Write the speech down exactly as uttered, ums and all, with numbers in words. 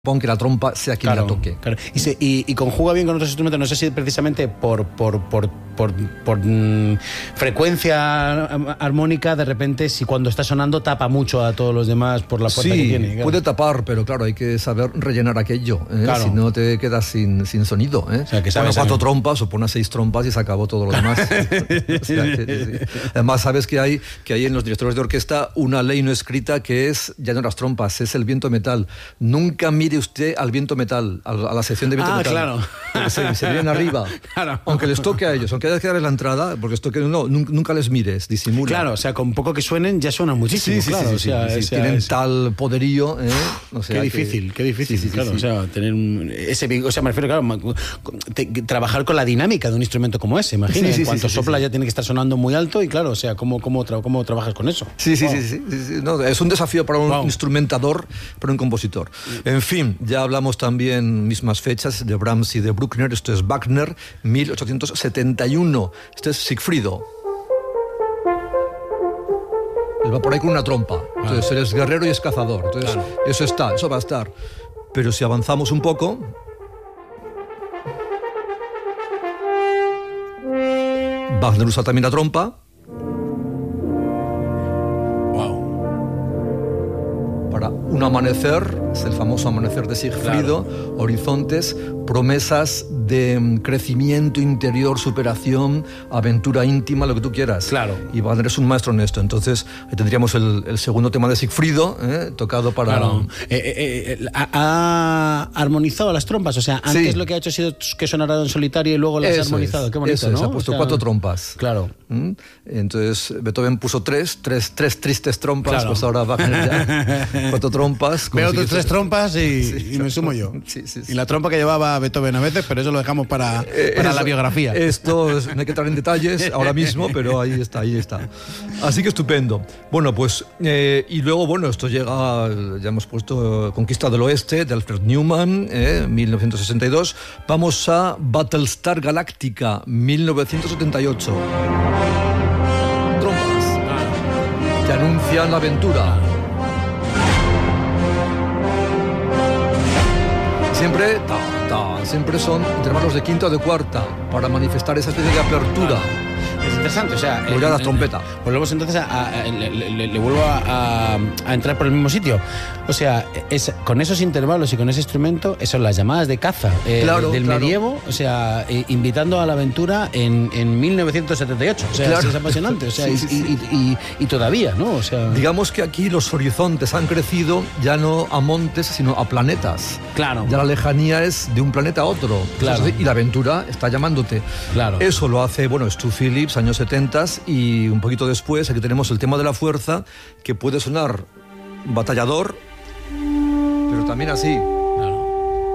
que la trompa sea quien claro, la toque. Claro. Y, se, y, y conjuga bien con otros instrumentos, no sé si precisamente por, por, por, por, por mm, frecuencia armónica, de repente, si cuando está sonando tapa mucho a todos los demás por la puerta sí, que tiene. Claro. Puede tapar, pero claro, hay que saber rellenar aquello, ¿eh? Claro. Si no te quedas sin, sin sonido. ¿eh? O sea, que Pones cuatro saber. trompas o pones seis trompas y se acabó todo lo demás. O sea, que, sí. Además, sabes que hay, que hay en los directores de orquesta una ley no escrita que es, ya no las trompas, es el viento metal. Nunca mire usted al viento metal, a la sección de viento ah, metal. Claro. Porque se, se vienen arriba. Claro. Aunque les toque a ellos, aunque haya que darles la entrada, porque esto que no, nunca les mires, disimula. Claro, o sea, con poco que suenen ya suenan muchísimo. Sí, sí, claro, sí, o sea, sí, sí, o sea, tienen es... tal poderío. ¿eh? O sea, qué difícil, que... qué difícil, sí, sí, claro. sí, sí. O sea, tener un, ese, o sea, me refiero, claro, te, trabajar con la dinámica de un instrumento como ese, imagina. Sí, sí, en cuanto sí, sí, sopla sí. ya tiene que estar sonando muy alto y claro, o sea, ¿cómo, cómo, tra cómo trabajas con eso? Sí, sí, wow. sí, sí, sí, sí. No, es un desafío para un wow. instrumentador, para un compositor. En fin, ya hablamos también mismas fechas de Brahms y de Bruckner. Esto es Wagner, mil ochocientos setenta y uno. Este es Sigfrido. Él va por ahí con una trompa. Entonces, ah. él es guerrero y es cazador. Entonces, claro. eso está, eso va a estar. Pero si avanzamos un poco... Wagner usa también la trompa. Para un amanecer, es el famoso amanecer de Sigfrido, claro. horizontes, promesas de crecimiento interior, superación, aventura íntima, lo que tú quieras. Claro. Y Wagner es un maestro en esto. Entonces, ahí tendríamos el, el segundo tema de Sigfrido, ¿eh? tocado para... Claro. Eh, eh, eh, ha, ha armonizado las trompas, o sea, antes sí. lo que ha hecho ha sido que sonara en solitario y luego las ha armonizado. Es, Qué bonito, eso ¿no? es, ha puesto o sea, cuatro trompas. Claro. ¿Mm? Entonces, Beethoven puso tres, tres, tres tristes trompas, claro. pues ahora Wagner ya... Cuatro trompas. Veo otras tres trompas y, sí, y me sumo yo. Sí, sí, sí. Y la trompa que llevaba Beethoven a veces, pero eso lo dejamos para, eh, para eso, la biografía. Esto es, no hay que entrar en detalles ahora mismo, pero ahí está, ahí está. Así que estupendo. Bueno, pues, eh, y luego, bueno, esto llega, ya hemos puesto Conquista del Oeste, de Alfred Newman, eh, mil novecientos sesenta y dos. Vamos a Battlestar Galactica, mil novecientos setenta y ocho. Trompas. Ah. Que anuncian la aventura. Siempre, ta, ta, siempre son intervalos de quinta o de cuarta para manifestar esa especie de apertura. Es interesante, o sea... Pues ya la trompeta. Volvemos entonces a... a, a le, le, le vuelvo a, a, a entrar por el mismo sitio. O sea, es, con esos intervalos y con ese instrumento, eso son las llamadas de caza eh, claro, del claro. medievo, o sea, eh, invitando a la aventura en, en mil novecientos setenta y ocho. O sea, claro. es apasionante, o sea, sí, sí, sí. Y, y, y, y todavía, ¿no? O sea... Digamos que aquí los horizontes han crecido ya no a montes, sino a planetas. Claro. Ya la lejanía es de un planeta a otro. Claro. Y la aventura está llamándote. Claro. Eso lo hace, bueno, Stu Phillips, años setenta, y un poquito después aquí tenemos el tema de la fuerza, que puede sonar batallador, pero también así.